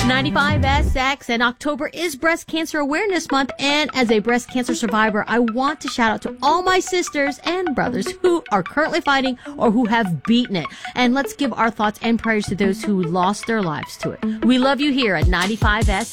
95SX, and October is Breast Cancer Awareness Month, and as a breast cancer survivor, I want to shout out to all my sisters and brothers who are currently fighting or who have beaten it. And let's give our thoughts and prayers to those who lost their lives to it. We love you here at 95SX.